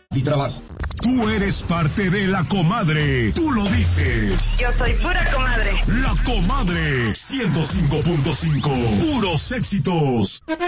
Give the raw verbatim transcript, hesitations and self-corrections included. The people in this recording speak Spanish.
Mi trabajo. Tú eres parte de La Comadre. Tú lo dices. Yo soy pura comadre. La Comadre. ciento cinco punto cinco. Puros éxitos.